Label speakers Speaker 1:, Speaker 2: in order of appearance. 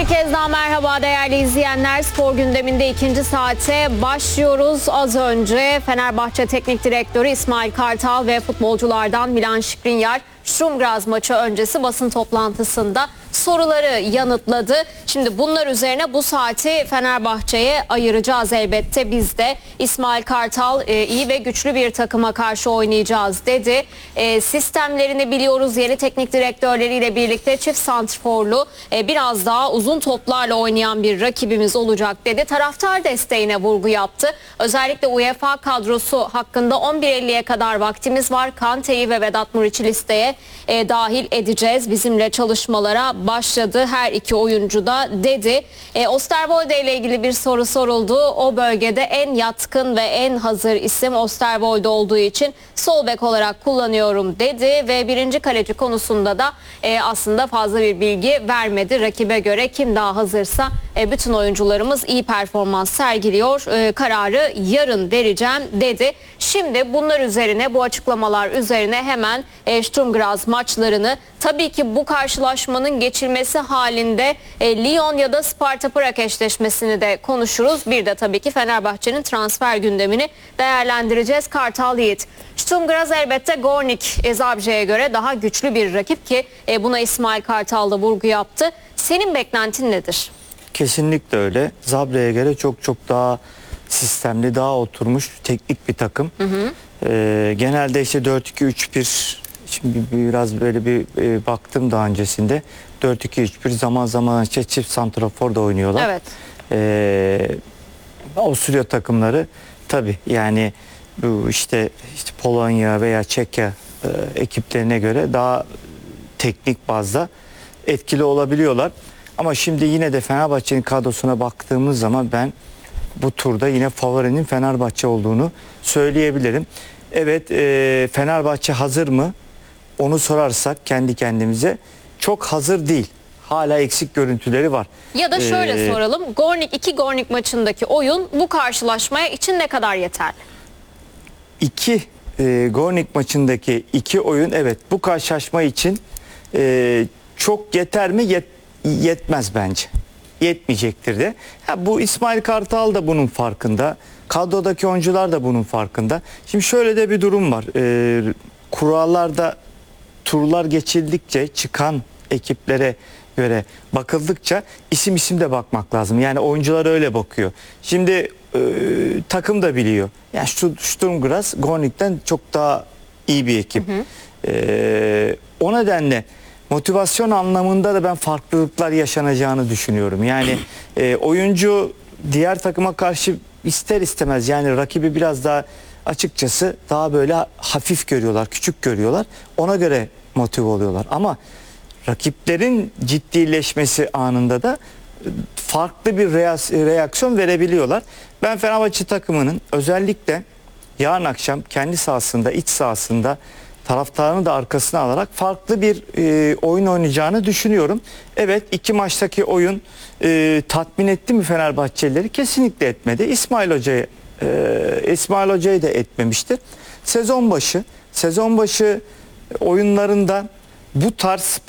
Speaker 1: Bir kez daha merhaba değerli izleyenler. Spor gündeminde ikinci saate başlıyoruz. Az önce Fenerbahçe Teknik Direktörü İsmail Kartal ve futbolculardan Milan Skriniar Sturm Graz maçı öncesi basın toplantısında soruları yanıtladı. Şimdi bunlar üzerine bu saati Fenerbahçe'ye ayıracağız elbette biz de. İsmail Kartal iyi ve güçlü bir takıma karşı oynayacağız dedi. Sistemlerini biliyoruz. Yeni teknik direktörleriyle birlikte çift santrforlu biraz daha uzun toplarla oynayan bir rakibimiz olacak dedi. Taraftar desteğine vurgu yaptı. Özellikle UEFA kadrosu hakkında 11.50'ye kadar vaktimiz var. Kante'yi ve Vedat Muriç'i listeye dahil edeceğiz. Bizimle çalışmalara başladı her iki oyuncu da dedi. Osterwolde ile ilgili bir soru soruldu. O bölgede en yatkın ve en hazır isim Osterwolde olduğu için sol bek olarak kullanıyorum dedi ve birinci kaleci konusunda da aslında fazla bir bilgi vermedi. Rakibe göre kim daha hazırsa bütün oyuncularımız iyi performans sergiliyor. Kararı yarın vereceğim dedi. Şimdi bunlar üzerine, bu açıklamalar üzerine hemen Sturm Graz maçlarını, tabii ki bu karşılaşmanın geçilmesi halinde Lyon ya da Sparta Prag eşleşmesini de konuşuruz. Bir de tabii ki Fenerbahçe'nin transfer gündemini değerlendireceğiz. Kartal Yiğit. Sturm Graz elbette Gornik Zabrze'ye göre daha güçlü bir rakip ki buna İsmail Kartal da vurgu yaptı. Senin beklentin nedir?
Speaker 2: Kesinlikle öyle. Zabre'ye göre çok daha sistemli, daha oturmuş teknik bir takım. Genelde işte 4-2-3-1, şimdi biraz böyle bir baktım daha öncesinde. 4-2-3-1, zaman zaman işte çift santrafor da oynuyorlar.
Speaker 1: Evet.
Speaker 2: Avusturya takımları tabii yani bu işte Polonya veya Çekya ekiplerine göre daha teknik bazda etkili olabiliyorlar. Ama şimdi yine de Fenerbahçe'nin kadrosuna baktığımız zaman ben bu turda yine favorinin Fenerbahçe olduğunu söyleyebilirim. Evet, Fenerbahçe hazır mı? Onu sorarsak kendi kendimize çok hazır değil. Hala eksik görüntüleri var.
Speaker 1: Ya da şöyle soralım. İki Gornik maçındaki oyun bu karşılaşmaya için ne kadar yeterli?
Speaker 2: Gornik maçındaki iki oyun evet bu karşılaşma için çok yeter mi? Yetmez bence. Yetmeyecektir de. Bu İsmail Kartal da bunun farkında. Kadrodaki oyuncular da bunun farkında. Şimdi şöyle de bir durum var. Kurallarda turlar geçildikçe çıkan ekiplere göre bakıldıkça isim de bakmak lazım. Yani oyuncular öyle bakıyor. Şimdi takım da biliyor. Yani Sturm Graz Gornik'ten çok daha iyi bir ekip. O nedenle motivasyon anlamında da ben farklılıklar yaşanacağını düşünüyorum. Yani oyuncu diğer takıma karşı ister istemez yani rakibi biraz daha açıkçası daha böyle hafif görüyorlar, küçük görüyorlar. Ona göre motive oluyorlar. Ama rakiplerin ciddileşmesi anında da farklı bir reaksiyon verebiliyorlar. Ben Fenerbahçe takımının özellikle yarın akşam kendi sahasında, iç sahasında taraftarını da arkasına alarak farklı bir oyun oynayacağını düşünüyorum. Evet, iki maçtaki oyun tatmin etti mi Fenerbahçelileri? Kesinlikle etmedi. İsmail Hoca'yı da etmemiştir. Sezon başı oyunlarında bu tarz